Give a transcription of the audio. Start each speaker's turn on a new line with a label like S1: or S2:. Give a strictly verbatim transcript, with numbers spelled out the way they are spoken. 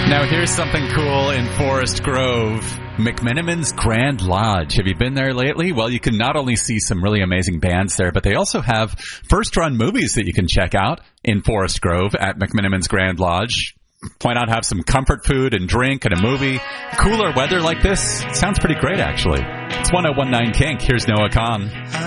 S1: Now here's something cool in Forest Grove. McMenamin's Grand Lodge. Have you been there lately? Well, you can not only see some really amazing bands there, but they also have first-run movies that you can check out in Forest Grove at McMenamin's Grand Lodge. Why not have some comfort food and drink and a movie? Cooler weather like this sounds pretty great, actually. It's one oh one nine Kink. Here's Noah Kahn.